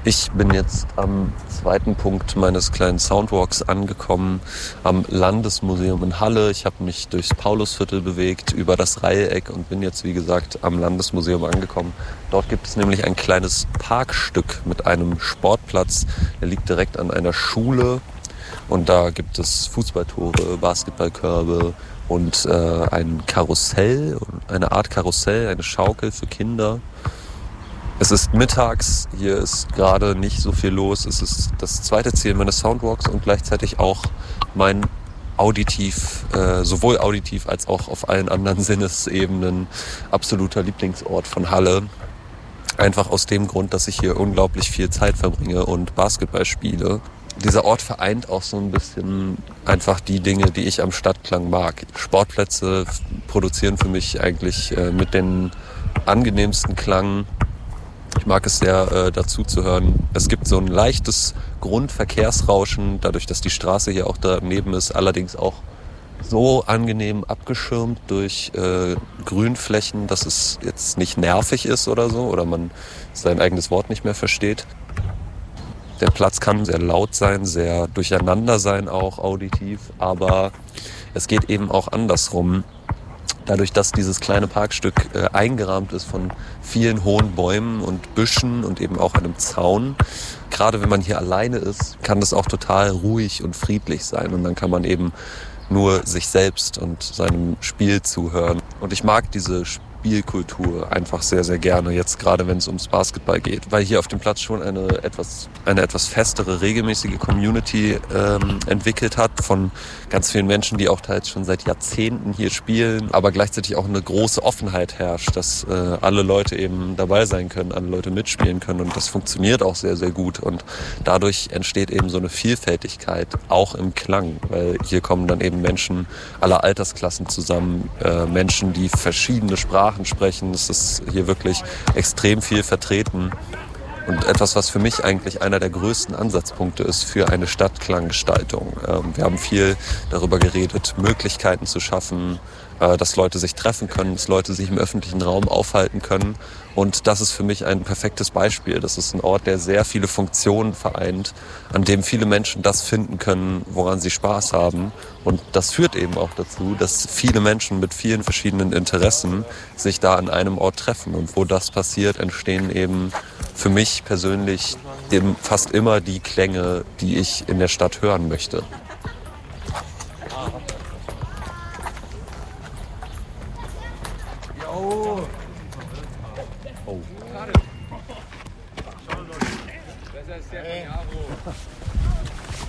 Ich bin jetzt am zweiten Punkt meines kleinen Soundwalks angekommen, am Landesmuseum in Halle. Ich habe mich durchs Paulusviertel bewegt, über das Dreieck und bin jetzt, wie gesagt, am Landesmuseum angekommen. Dort gibt es nämlich ein kleines Parkstück mit einem Sportplatz. Der liegt direkt an einer Schule und da gibt es Fußballtore, Basketballkörbe und ein Karussell, eine Art Karussell, eine Schaukel für Kinder. Es ist mittags, hier ist gerade nicht so viel los. Es ist das zweite Ziel meines Soundwalks und gleichzeitig auch mein sowohl auditiv als auch auf allen anderen Sinnesebenen absoluter Lieblingsort von Halle. Einfach aus dem Grund, dass ich hier unglaublich viel Zeit verbringe und Basketball spiele. Dieser Ort vereint auch so ein bisschen einfach die Dinge, die ich am Stadtklang mag. Sportplätze produzieren für mich eigentlich mit den angenehmsten Klang. Ich mag es sehr, dazu zu hören. Es gibt so ein leichtes Grundverkehrsrauschen, dadurch, dass die Straße hier auch daneben ist, allerdings auch so angenehm abgeschirmt durch Grünflächen, dass es jetzt nicht nervig ist oder so, oder man sein eigenes Wort nicht mehr versteht. Der Platz kann sehr laut sein, sehr durcheinander sein, auch auditiv, aber es geht eben auch andersrum. Dadurch, dass dieses kleine Parkstück eingerahmt ist von vielen hohen Bäumen und Büschen und eben auch einem Zaun. Gerade wenn man hier alleine ist, kann das auch total ruhig und friedlich sein. Und dann kann man eben nur sich selbst und seinem Spiel zuhören. Und ich mag diese Spielkultur einfach sehr, sehr gerne, jetzt gerade wenn es ums Basketball geht, weil hier auf dem Platz schon eine etwas festere, regelmäßige Community entwickelt hat von ganz vielen Menschen, die auch teils schon seit Jahrzehnten hier spielen, aber gleichzeitig auch eine große Offenheit herrscht, dass alle Leute eben dabei sein können, alle Leute mitspielen können und das funktioniert auch sehr, sehr gut und dadurch entsteht eben so eine Vielfältigkeit, auch im Klang, weil hier kommen dann eben Menschen aller Altersklassen zusammen, Menschen, die verschiedene Sprachen sprechen. Es ist hier wirklich extrem viel vertreten. Und etwas, was für mich eigentlich einer der größten Ansatzpunkte ist für eine Stadtklanggestaltung. Wir haben viel darüber geredet, Möglichkeiten zu schaffen, dass Leute sich treffen können, dass Leute sich im öffentlichen Raum aufhalten können. Und das ist für mich ein perfektes Beispiel. Das ist ein Ort, der sehr viele Funktionen vereint, an dem viele Menschen das finden können, woran sie Spaß haben. Und das führt eben auch dazu, dass viele Menschen mit vielen verschiedenen Interessen sich da an einem Ort treffen. Und wo das passiert, entstehen eben für mich persönlich eben fast immer die Klänge, die ich in der Stadt hören möchte.